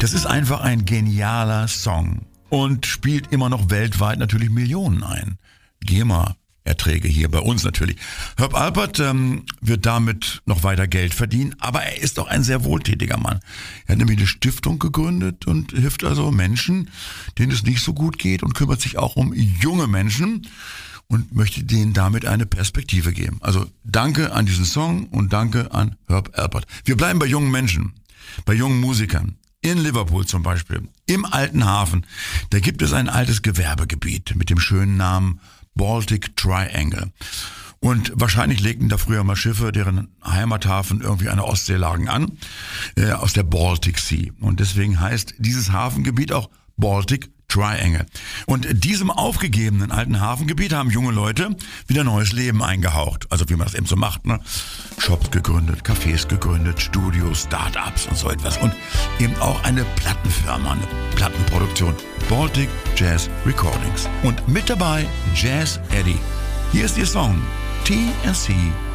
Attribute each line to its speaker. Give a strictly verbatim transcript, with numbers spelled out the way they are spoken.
Speaker 1: Das ist einfach ein genialer Song und spielt immer noch weltweit natürlich Millionen ein. GEMA-Erträge hier bei uns natürlich. Herb Alpert ähm, wird damit noch weiter Geld verdienen, aber er ist auch ein sehr wohltätiger Mann. Er hat nämlich eine Stiftung gegründet und hilft also Menschen, denen es nicht so gut geht und kümmert sich auch um junge Menschen und möchte denen damit eine Perspektive geben. Also danke an diesen Song und danke an Herb Alpert. Wir bleiben bei jungen Menschen, bei jungen Musikern. In Liverpool zum Beispiel, im Alten Hafen, da gibt es ein altes Gewerbegebiet mit dem schönen Namen Baltic Triangle. Und wahrscheinlich legten da früher mal Schiffe, deren Heimathafen irgendwie an der Ostsee lagen, an, äh, aus der Baltic Sea. Und deswegen heißt dieses Hafengebiet auch Baltic Triangle. Und diesem aufgegebenen alten Hafengebiet haben junge Leute wieder neues Leben eingehaucht. Also wie man das eben so macht, ne? Shops gegründet, Cafés gegründet, Studios, Start-ups und so etwas. Und eben auch eine Plattenfirma, eine Plattenproduktion. Baltic Jazz Recordings. Und mit dabei Jazz Eddie. Hier ist ihr Song T and C